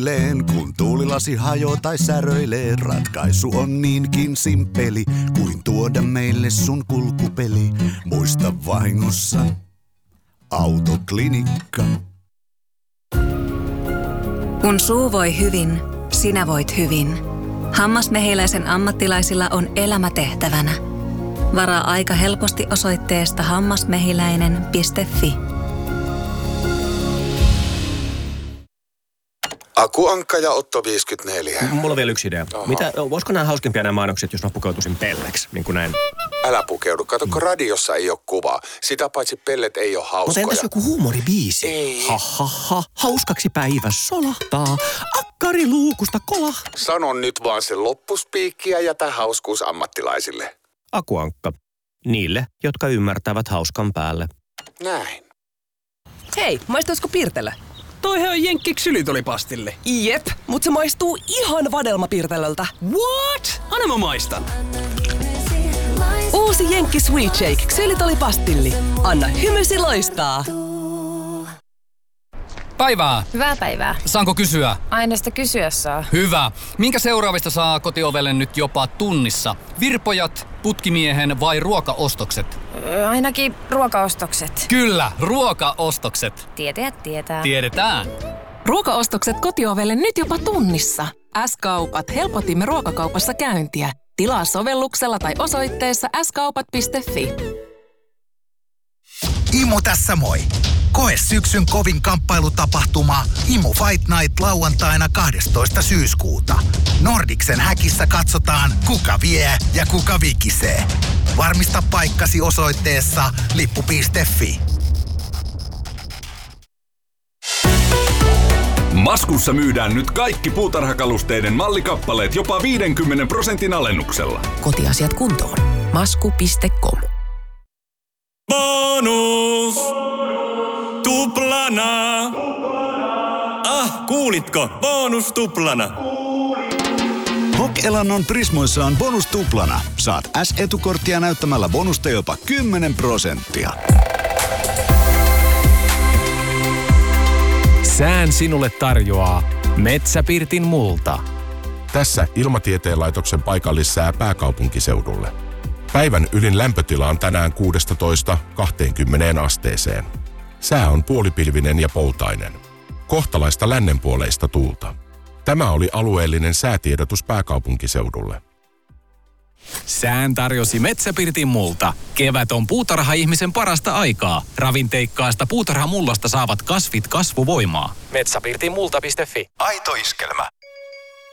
avoilleen, kun tuulilasi hajoo tai säröilee. Ratkaisu on niinkin simppeli, kuin tuoda meille sun kulkupeli. Muista vahingossa Autoklinikka. Kun suu voi hyvin, sinä voit hyvin. Hammasmehiläisen ammattilaisilla on elämä tehtävänä. Varaa aika helposti osoitteesta hammasmehiläinen.fi. Aku Ankka ja Otto 54. Mulla on vielä yksi idea. Voisiko nämä hauskimpia nämä mainokset, jos mä pukeutuisin pelleksi? Niin kuin näin. Älä pukeudu. Kato, kun radiossa ei ole kuvaa. Sitä paitsi pellet ei ole hauskoja. Mutta entäs joku huumoribiisi? Ei. Ha. Hauskaksi päivä solahtaa. Akkari luukusta kolahtaa. Sano nyt vaan se loppuspiikki ja jätä hauskuus ammattilaisille. Aku Ankka. Niille, jotka ymmärtävät hauskan päälle. Näin. Hei, maistuisiko Pirtelö? Toihan on jenkki ksylitolipastille. Jep, mutta se maistuu ihan vadelmapirtelöltä. What? Anna mä maistan. Uusi jenkki Sweet Shake ksylitolipastilli. Anna hymysi loistaa. Päivää. Hyvää päivää. Saanko kysyä? Aina sitä kysyä saa. Hyvä. Minkä seuraavista saa kotiovelle nyt jopa tunnissa? Virpojat, putkimiehen vai ruokaostokset? Ainakin ruokaostokset. Kyllä, ruokaostokset. Tietäjät tietää. Tiedetään. Ruokaostokset kotiovelle nyt jopa tunnissa. S-kaupat, helpotimme ruokakaupassa käyntiä. Tilaa sovelluksella tai osoitteessa skaupat.fi. Imu tässä moi! Koe syksyn kovin kamppailutapahtuma Imu Fight Night lauantaina 12. syyskuuta. Nordicsen häkissä katsotaan, kuka vie ja kuka vikisee. Varmista paikkasi osoitteessa lippu.fi. Maskussa myydään nyt kaikki puutarhakalusteiden mallikappaleet jopa 50% alennuksella. Kotiasiat kuntoon. Masku.com. Bonus! Tuplana! Kuulitko? Bonus tuplana! Hok-Elannon Prismoissa on bonus tuplana. Saat S-etukorttia näyttämällä bonusta jopa 10%. Sään sinulle tarjoaa Metsäpirtin multa. Tässä Ilmatieteen laitoksen paikallissää pääkaupunkiseudulle. Päivän ylin lämpötila on tänään 16-20 asteeseen. Sää on puolipilvinen ja poutainen. Kohtalaista lännenpuoleista tuulta. Tämä oli alueellinen säätiedotus pääkaupunkiseudulle. Sään tarjosi Metsäpirtin multa. Kevät on puutarha-ihmisen parasta aikaa. Ravinteikkaasta puutarhamullasta saavat kasvit kasvuvoimaa. Metsäpirtinmulta.fi. Aito iskelmä.